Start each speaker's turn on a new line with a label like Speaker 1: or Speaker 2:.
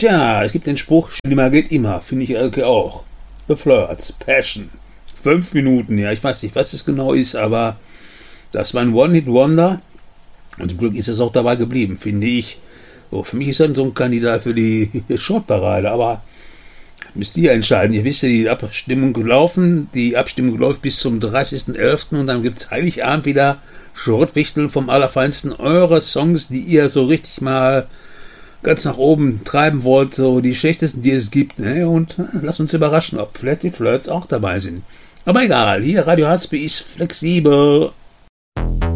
Speaker 1: Tja, es gibt den Spruch, schlimmer geht immer, finde ich auch. The Flirts, Passion. 5 Minuten, ja, ich weiß nicht, was es genau ist, aber das war ein One-Hit-Wonder. Und zum Glück ist es auch dabei geblieben, finde ich. So, für mich ist dann so ein Kandidat für die Shortparade, aber müsst ihr entscheiden. Ihr wisst ja, die Abstimmung gelaufen. Die Abstimmung läuft bis zum 30.11. und dann gibt es Heiligabend wieder Schrottwichteln vom Allerfeinsten. Eure Songs, die ihr so richtig mal ganz nach oben treiben wollt, so die schlechtesten, die es gibt. Ne? Und lasst uns überraschen, ob vielleicht die Flirts auch dabei sind. Aber egal, hier Radio Haspe ist flexibel.